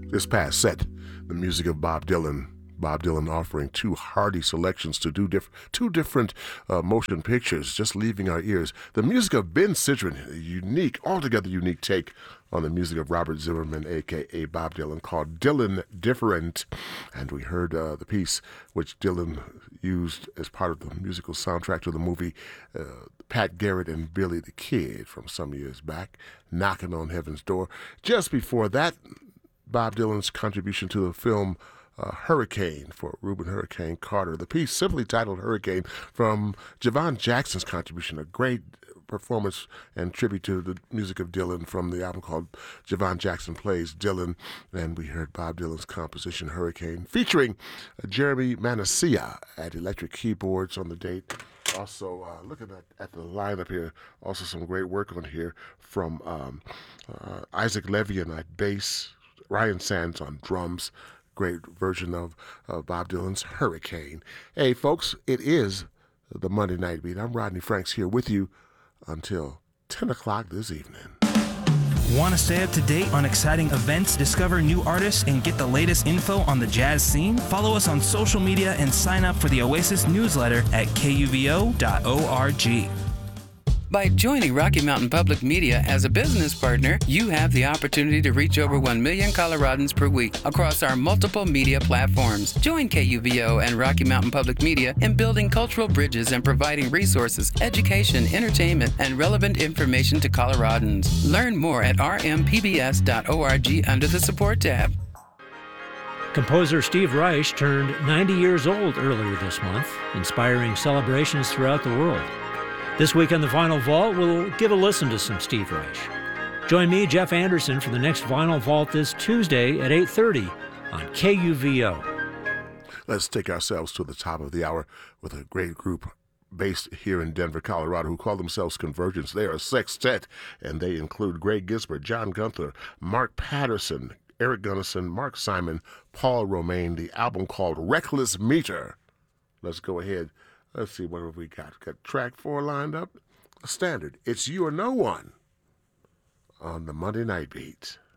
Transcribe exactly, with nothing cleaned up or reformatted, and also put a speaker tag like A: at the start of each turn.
A: This past set, the music of Bob Dylan. Bob Dylan offering two hearty selections to do diff- two different uh, motion pictures, just leaving our ears. The music of Ben Sidran, a unique, altogether unique take on the music of Robert Zimmerman, a k a. Bob Dylan, called Dylan Different. And we heard uh, the piece which Dylan used as part of the musical soundtrack to the movie uh, Pat Garrett and Billy the Kid from some years back, Knocking on Heaven's Door. Just before that, Bob Dylan's contribution to the film Uh, Hurricane for Reuben Hurricane Carter. The piece simply titled Hurricane from Javon Jackson's contribution, a great performance and tribute to the music of Dylan from the album called Javon Jackson Plays Dylan. And we heard Bob Dylan's composition Hurricane featuring uh, Jeremy Manasseh at electric keyboards on the date. Also, uh, looking at, at the lineup here, also some great work on here from um, uh, Isaac Levian at bass, Ryan Sands on drums. Great version of uh, Bob Dylan's Hurricane. Hey, folks, it is the Monday Night Beat. I'm Rodney Franks here with you until ten o'clock this evening.
B: Want to stay up to date on exciting events, discover new artists, and get the latest info on the jazz scene? Follow us on social media and sign up for the Oasis newsletter at K U V O dot org.
C: By joining Rocky Mountain Public Media as a business partner, you have the opportunity to reach over one million Coloradans per week across our multiple media platforms. Join K U V O and Rocky Mountain Public Media in building cultural bridges and providing resources, education, entertainment, and relevant information to Coloradans. Learn more at r m p b s dot org under the Support tab.
D: Composer Steve Reich turned ninety years old earlier this month, inspiring celebrations throughout the world. This week on the Vinyl Vault, we'll give a listen to some Steve Reich. Join me, Jeff Anderson, for the next Vinyl Vault this Tuesday at eight thirty on K U V O.
A: Let's take ourselves to the top of the hour with a great group based here in Denver, Colorado, who call themselves Convergence. They are a sextet, and they include Greg Gisbert, John Gunther, Mark Patterson, Eric Gunnison, Mark Simon, Paul Romaine, the album called Reckless Meter. Let's go ahead. Let's see, what have we got? Got track four lined up? A standard. It's You or No One on the Monday Night Beat.